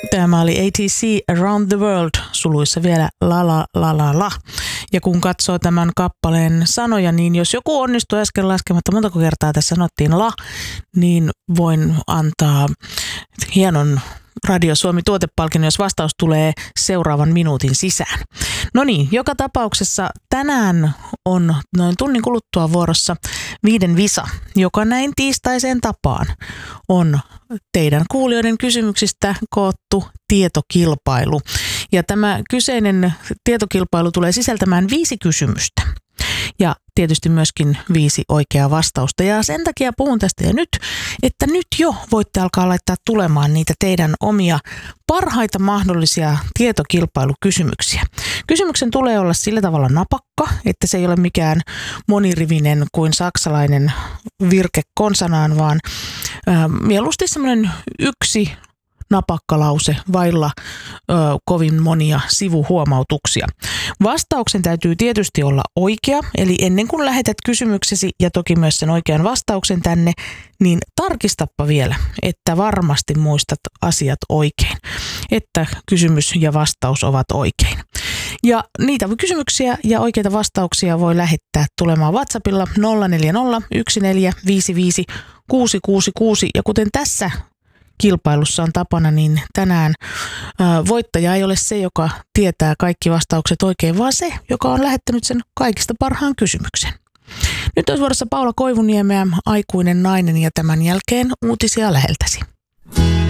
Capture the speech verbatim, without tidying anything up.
Tämä oli A T C Around the World, suluissa vielä la la la la la. Ja kun katsoo tämän kappaleen sanoja, niin jos joku onnistui äsken laskematta, montako kertaa tässä sanottiin la, niin voin antaa hienon Radio Suomi tuotepalkinnon, jos vastaus tulee seuraavan minuutin sisään. No niin, joka tapauksessa tänään on noin tunnin kuluttua vuorossa Viiden visa, joka näin tiistaiseen tapaan on teidän kuulijoiden kysymyksistä koottu tietokilpailu. Ja tämä kyseinen tietokilpailu tulee sisältämään viisi kysymystä. Ja tietysti myöskin viisi oikeaa vastausta. Ja sen takia puhun tästä jo nyt, että nyt jo voitte alkaa laittaa tulemaan niitä teidän omia parhaita mahdollisia tietokilpailukysymyksiä. Kysymyksen tulee olla sillä tavalla napakka, että se ei ole mikään monirivinen kuin saksalainen virke konsanaan, vaan ää, mieluusti semmoinen yksi napakka lause vailla ö, kovin monia sivuhuomautuksia. Vastauksen täytyy tietysti olla oikea, eli ennen kuin lähetät kysymyksesi ja toki myös sen oikean vastauksen tänne, niin tarkistappa vielä, että varmasti muistat asiat oikein, että kysymys ja vastaus ovat oikein. Ja niitä kysymyksiä ja oikeita vastauksia voi lähettää tulemaan WhatsAppilla nolla neljä nolla yksi neljä viisi viisi kuusi kuusi kuusi ja kuten tässä kilpailussa on tapana, niin tänään ää, voittaja ei ole se, joka tietää kaikki vastaukset oikein, vaan se, joka on lähettänyt sen kaikista parhaan kysymyksen. Nyt olisi vuorossa Paula Koivuniemeä, Aikuinen nainen, ja tämän jälkeen uutisia läheltäsi.